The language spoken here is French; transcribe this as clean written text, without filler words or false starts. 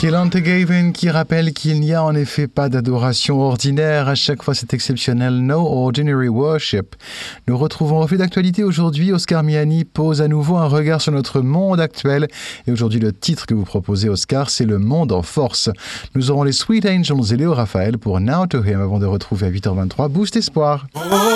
Kelante Gavin qui rappelle qu'il n'y a en effet pas d'adoration ordinaire. À chaque fois, c'est exceptionnel. No ordinary worship. Nous retrouvons au fil d'actualité aujourd'hui. Oscar Miani pose à nouveau un regard sur notre monde actuel. Et aujourd'hui, le titre que vous proposez, Oscar, c'est Le Monde en Force. Nous aurons les Sweet Angels et Léo Raphaël pour Now to Him avant de retrouver à 8h23 Boost Espoir.